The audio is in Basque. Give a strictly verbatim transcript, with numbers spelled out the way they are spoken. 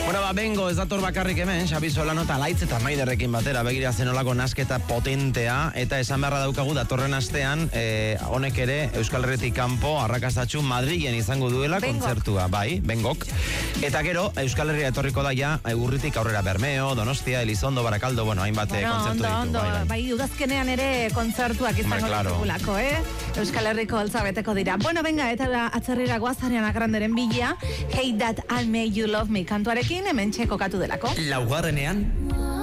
Bueno, ba, bengo ez dator bakarrik hemen, Xabi Solano eta Laitz eta Maiderrekin batera, begira zenolako nasketa potentea, eta esan beharra daukagu datorren astean, eh, honek ere Euskal Herritik kanpo arrakastatxu Madrilen izango duela Bengok. kontzertua, bai, Bengok. Eta gero, Euskal Herria etorriko da ja, Urritik aurrera Bermeo, Donostia, Elizondo, Barakaldo, bueno, hainbat Bueno, kontzertu ondo, ditu. ondo, Bai, bai. bai, udazkenean ere kontzertuak izango claro. ditugulako, eh? Euskal Herriko altza beteko dira. Bueno, venga, eta atzerrira goaz Ariana Granderen bila, Hate That I Made You Love Me kantuarekin, hemen txeko katu delako. Laugarrenean